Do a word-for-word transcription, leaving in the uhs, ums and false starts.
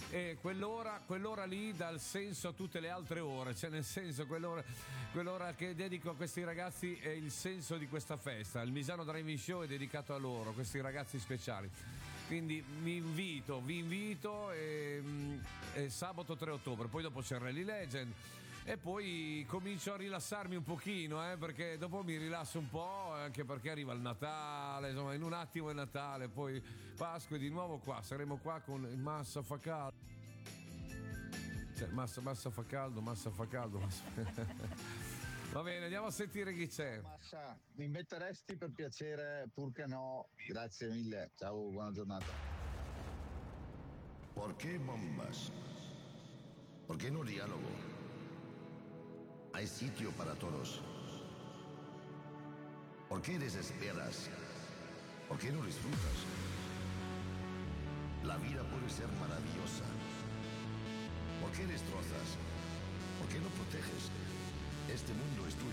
e quell'ora, quell'ora lì dà il senso a tutte le altre ore, cioè nel senso quell'ora, quell'ora che dedico a questi ragazzi è il senso di questa festa. Il Misano Driving Show è dedicato a loro, questi ragazzi speciali. Quindi mi invito, vi invito e, e sabato tre ottobre, poi dopo c'è Rally Legend e poi comincio a rilassarmi un pochino, eh, perché dopo mi rilasso un po', anche perché arriva il Natale, insomma in un attimo è Natale, poi Pasqua e di nuovo qua, saremo qua con il Massa fa caldo, cioè, massa, massa fa caldo, Massa fa caldo, massa... Va bene, andiamo a sentire chi c'è. Massa, mi metteresti per piacere, pur che no, grazie mille, ciao, buona giornata. ¿Por qué bombas? ¿Por qué no diálogo? Hay sitio para todos. ¿Por qué desesperas? ¿Por qué no disfrutas? La vida puede ser maravillosa. ¿Por qué destrozas? ¿Por qué no proteges? Este mundo es tuyo.